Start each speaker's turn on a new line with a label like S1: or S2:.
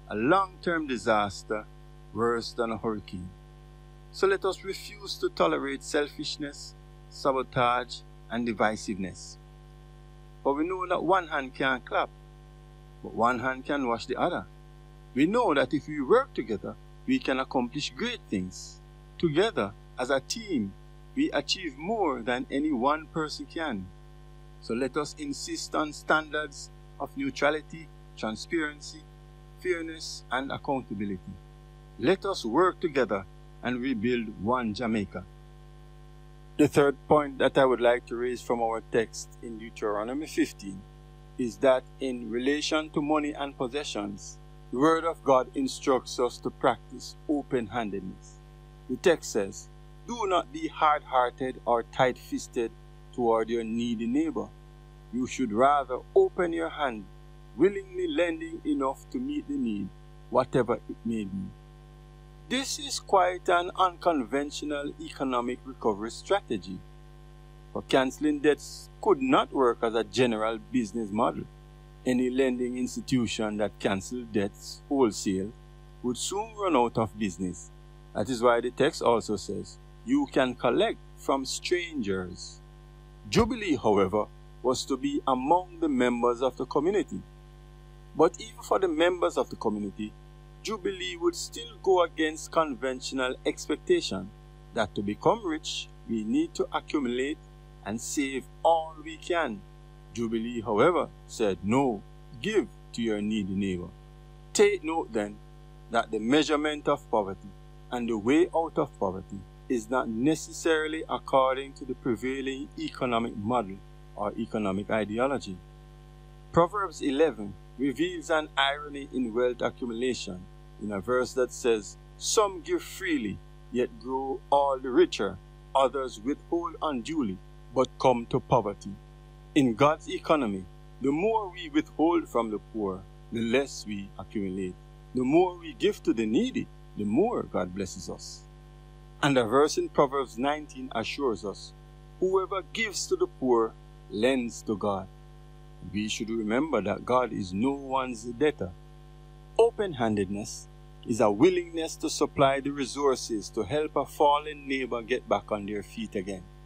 S1: a long-term disaster worse than a hurricane. So let us refuse to tolerate selfishness, sabotage, and divisiveness. For we know that one hand can't clap, but one hand can wash the other. We know that if we work together, we can accomplish great things. Together, as a team, we achieve more than any one person can. So let us insist on standards of neutrality, transparency, fairness, and accountability. Let us work together and rebuild one Jamaica. The third point that I would like to raise from our text in Deuteronomy 15 is that in relation to money and possessions, the Word of God instructs us to practice open-handedness. The text says, "Do not be hard-hearted or tight-fisted toward your needy neighbor. You should rather open your hand, willingly lending enough to meet the need, whatever it may be." This is quite an unconventional economic recovery strategy. For cancelling debts could not work as a general business model. Any lending institution that cancelled debts wholesale would soon run out of business. That is why the text also says, "You can collect from strangers." Jubilee, however, was to be among the members of the community. But even for the members of the community, Jubilee would still go against conventional expectation that to become rich, we need to accumulate and save all we can. Jubilee, however, said, "No, give to your needy neighbor." Take note then that the measurement of poverty and the way out of poverty is not necessarily according to the prevailing economic model or economic ideology. Proverbs 11 reveals an irony in wealth accumulation in a verse that says, "Some give freely, yet grow all the richer. Others withhold unduly, but come to poverty." In God's economy, the more we withhold from the poor, the less we accumulate. The more we give to the needy, the more God blesses us. And a verse in Proverbs 19 assures us, "Whoever gives to the poor lends to God." We should remember that God is no one's debtor. Open-handedness is a willingness to supply the resources to help a fallen neighbor get back on their feet again.